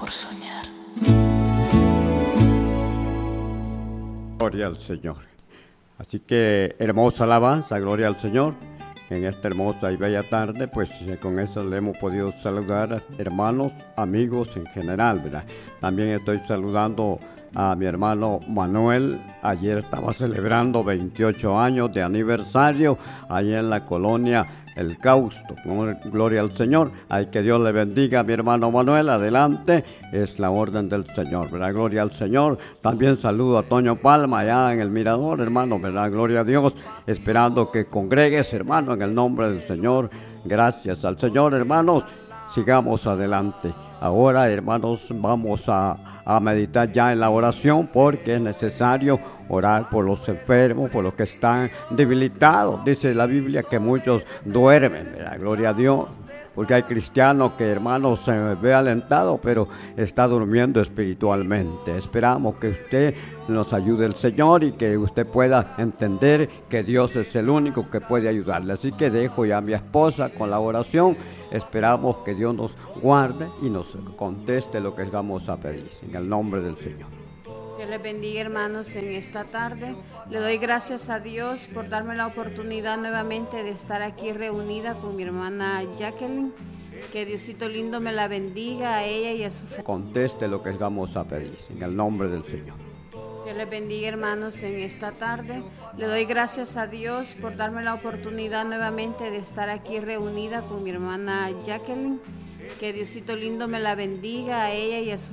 por soñar. Gloria al Señor. Así que hermosa alabanza, gloria al Señor. En esta hermosa y bella tarde, pues con eso le hemos podido saludar a hermanos, amigos en general, ¿verdad? También estoy saludando a mi hermano Manuel. Ayer estaba celebrando 28 años de aniversario allá en la colonia El Causto. Gloria al Señor. Ay, que Dios le bendiga a mi hermano Manuel. Adelante, es la orden del Señor, ¿verdad? Gloria al Señor. También saludo a Toño Palma allá en el Mirador, hermano, ¿verdad? Gloria a Dios. Esperando que congregues, hermano, en el nombre del Señor. Gracias al Señor, hermanos. Sigamos adelante. Ahora, hermanos, vamos a meditar ya en la oración, porque es necesario orar por los enfermos, por los que están debilitados. Dice la Biblia que muchos duermen, ¿verdad? Gloria a Dios. Porque hay cristianos que, hermanos, se ve alentado, pero está durmiendo espiritualmente. Esperamos que usted nos ayude el Señor y que usted pueda entender que Dios es el único que puede ayudarle. Así que dejo ya a mi esposa con la oración. Esperamos que Dios nos guarde y nos conteste lo que vamos a pedir. En el nombre del Señor. Dios les bendiga, hermanos, en esta tarde. Le doy gracias a Dios por darme la oportunidad nuevamente de estar aquí reunida con mi hermana Jacqueline. Que Diosito lindo me la bendiga a ella y a su familia. Conteste lo que vamos a pedir. En el nombre del Señor. Dios les bendiga, hermanos, en esta tarde. Le doy gracias a Dios por darme la oportunidad nuevamente de estar aquí reunida con mi hermana Jacqueline. Que Diosito lindo me la bendiga a ella y a su